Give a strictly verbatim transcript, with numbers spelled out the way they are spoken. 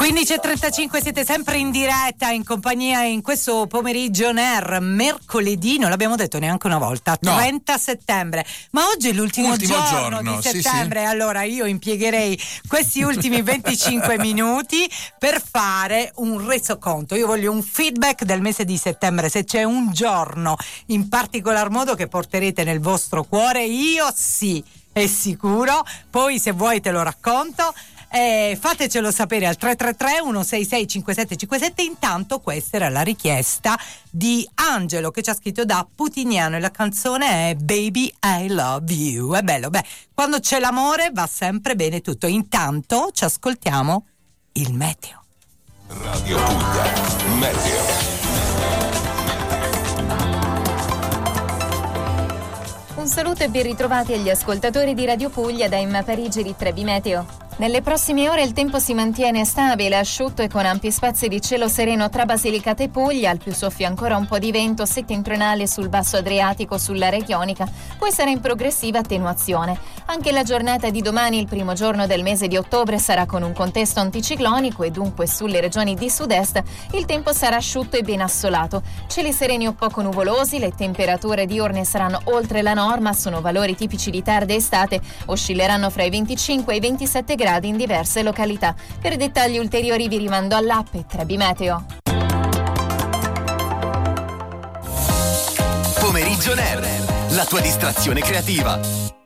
quindici e trentacinque siete sempre in diretta in compagnia in questo pomeriggio N E R, mercoledì, non l'abbiamo detto neanche una volta, no. trenta settembre, ma oggi è l'ultimo Ultimo giorno, giorno di settembre, sì, sì. Allora io impiegherei questi ultimi venticinque minuti per fare un resoconto. Io voglio un feedback del mese di settembre, se c'è un giorno in particolar modo che porterete nel vostro cuore, io sì, è sicuro, poi se vuoi te lo racconto. Eh, fatecelo sapere al tre tre tre uno sei sei cinque sette cinque sette. Intanto questa era la richiesta di Angelo che ci ha scritto da Putignano e la canzone è Baby I Love You. È bello, beh, quando c'è l'amore va sempre bene tutto. Intanto ci ascoltiamo il meteo. Radio Puglia, meteo. Un saluto e ben ritrovati agli ascoltatori di Radio Puglia da Emma Parigi di Trebi Meteo. Nelle prossime ore il tempo si mantiene stabile, asciutto e con ampi spazi di cielo sereno tra Basilicata e Puglia, al più soffia ancora un po' di vento settentrionale sul basso Adriatico sull'area ionica, poi sarà in progressiva attenuazione. Anche la giornata di domani, il primo giorno del mese di ottobre, sarà con un contesto anticiclonico e dunque sulle regioni di sud-est il tempo sarà asciutto e ben assolato. Cieli sereni o poco nuvolosi, le temperature diurne saranno oltre la norma, sono valori tipici di tarda estate, oscilleranno fra i venticinque e i ventisette gradi in diverse località. Per dettagli ulteriori vi rimando all'app Trebi Meteo. Pomeriggio N E R, la tua distrazione creativa.